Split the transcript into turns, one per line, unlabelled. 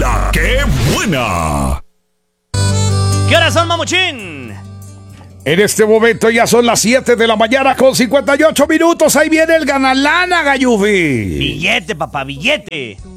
La que buena.
¿Qué horas son, mamuchín?
En este momento ya son las 7 de la mañana con 58 minutos. Ahí viene el ganalana, Gayufi.
Billete, papá, billete.